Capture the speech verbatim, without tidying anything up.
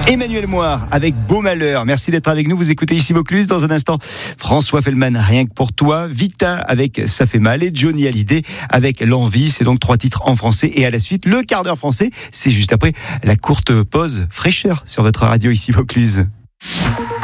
Emmanuel Moir avec Beau Malheur. Merci d'être avec nous. Vous écoutez ici Vaucluse. Dans un instant, François Fellman, Rien que pour toi. Vita avec Ça fait mal. Et Johnny Hallyday avec L'envie. C'est donc trois titres en français. Et à la suite, le quart d'heure français. C'est juste après la courte pause fraîcheur sur votre radio ici Vaucluse.